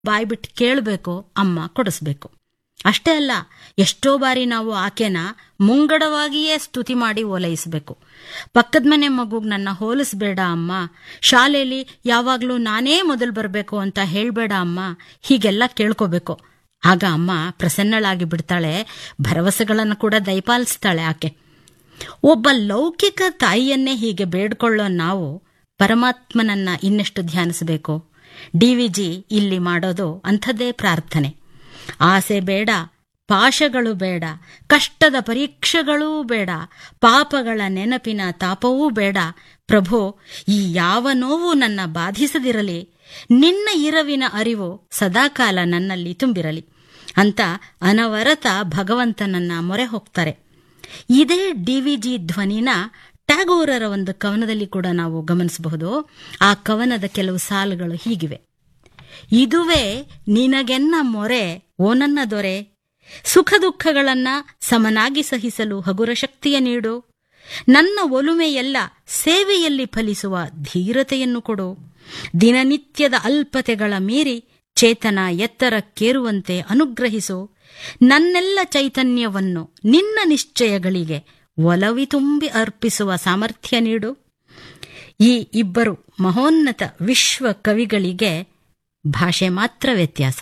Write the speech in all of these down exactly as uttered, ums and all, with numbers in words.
ಬಾಯ್ಬಿಟ್ಟು ಕೇಳಬೇಕು, ಅಮ್ಮ ಕೊಡಿಸ್ಬೇಕು. ಅಷ್ಟೇ ಅಲ್ಲ, ಎಷ್ಟೋ ಬಾರಿ ನಾವು ಆಕೆನ ಮುಂಗಡವಾಗಿಯೇ ಸ್ತುತಿ ಮಾಡಿ ಓಲೈಸಬೇಕು. ಪಕ್ಕದ ಮನೆ ಮಗುಗ್ ನನ್ನ ಹೋಲಿಸ್ಬೇಡ ಅಮ್ಮ, ಶಾಲೆಯಲ್ಲಿ ಯಾವಾಗ್ಲೂ ನಾನೇ ಮೊದಲು ಬರಬೇಕು ಅಂತ ಹೇಳ್ಬೇಡ ಅಮ್ಮ, ಹೀಗೆಲ್ಲ ಕೇಳ್ಕೋಬೇಕು. ಆಗ ಅಮ್ಮ ಪ್ರಸನ್ನಳಾಗಿ ಬಿಡ್ತಾಳೆ, ಭರವಸೆಗಳನ್ನು ಕೂಡ ದಯಪಾಲಿಸ್ತಾಳೆ ಆಕೆ. ಒಬ್ಬ ಲೌಕಿಕ ತಾಯಿಯನ್ನೇ ಹೀಗೆ ಬೇಡ್ಕೊಳ್ಳೋ ನಾವು ಪರಮಾತ್ಮನನ್ನ ಇನ್ನೆಷ್ಟು ಧ್ಯಾನಿಸಬೇಕು. ಡಿ ವಿ ಜಿ ಇಲ್ಲಿ ಮಾಡೋದು ಅಂಥದ್ದೇ ಪ್ರಾರ್ಥನೆ. ಆಸೆ ಬೇಡ, ಪಾಶಗಳು ಬೇಡ, ಕಷ್ಟದ ಪರೀಕ್ಷೆಗಳೂ ಬೇಡ, ಪಾಪಗಳ ನೆನಪಿನ ತಾಪವೂ ಬೇಡ. ಪ್ರಭು, ಈ ಯಾವ ನೋವು ನನ್ನ ಬಾಧಿಸದಿರಲಿ, ನಿನ್ನ ಇರವಿನ ಅರಿವು ಸದಾಕಾಲ ನನ್ನಲ್ಲಿ ತುಂಬಿರಲಿ ಅಂತ ಅನವರತ ಭಗವಂತನನ್ನ ಮೊರೆ ಹೋಗ್ತಾರೆ. ಇದೇ ಡಿ ವಿ ಜಿ ಧ್ವನಿನ ಟ್ಯಾಗೋರರ ಒಂದು ಕವನದಲ್ಲಿ ಕೂಡ ನಾವು ಗಮನಿಸಬಹುದು. ಆ ಕವನದ ಕೆಲವು ಸಾಲುಗಳು ಹೀಗಿವೆ: ಇದುವೇ ನಿನಗೆನ್ನ ಮೊರೆ ಓ ನನ್ನ ದೊರೆ, ಸುಖ ದುಃಖಗಳನ್ನ ಸಮನಾಗಿ ಸಹಿಸಲು ಹಗುರ ಶಕ್ತಿಯ ನೀಡು, ನನ್ನ ಒಲುಮೆಯೆಲ್ಲ ಸೇವೆಯಲ್ಲಿ ಫಲಿಸುವ ಧೀರತೆಯನ್ನು ಕೊಡು, ದಿನನಿತ್ಯದ ಅಲ್ಪತೆಗಳ ಮೀರಿ ಚೇತನ ಎತ್ತರಕ್ಕೇರುವಂತೆ ಅನುಗ್ರಹಿಸು, ನನ್ನೆಲ್ಲ ಚೈತನ್ಯವನ್ನು ನಿನ್ನ ನಿಶ್ಚಯಗಳಿಗೆ ಒಲವಿ ತುಂಬಿ ಅರ್ಪಿಸುವ ಸಾಮರ್ಥ್ಯ ನೀಡು. ಈ ಇಬ್ಬರು ಮಹೋನ್ನತ ವಿಶ್ವ ಕವಿಗಳಿಗೆ ಭಾಷೆ ಮಾತ್ರ ವ್ಯತ್ಯಾಸ.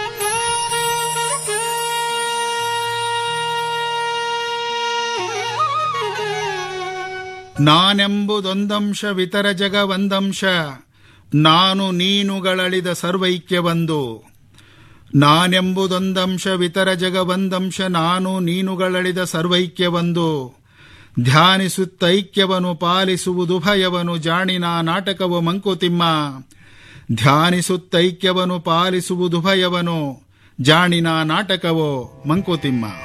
ನಾನೆಂಬುದೊಂದಂಶ ವಿತರ ಜಗ ಒಂದಂಶ, ನಾನು ನೀನುಗಳಳಿದ ಸರ್ವೈಕ್ಯವೊಂದು. ನಾನೆಂಬುದೊಂದಂಶ ವಿತರ ಜಗ ಒಂದಂಶ, ನಾನು ನೀನುಗಳಳಿದ ಸರ್ವೈಕ್ಯವೊಂದು. ಧ್ಯಾನಿಸುತ್ತೈಕ್ಯವನು ಪಾಲಿಸುವುದು ಭಯವನು, ಜಾಣಿನ ನಾಟಕವು ಮಂಕುತಿಮ್ಮ. ಧ್ಯಾನಿಸುತ್ತೈಕ್ಯವನು ಪಾಲಿಸುವುದು ಭಯವನು, ಜಾಣಿನ ನಾಟಕವೋ ಮಂಕುತಿಮ್ಮ.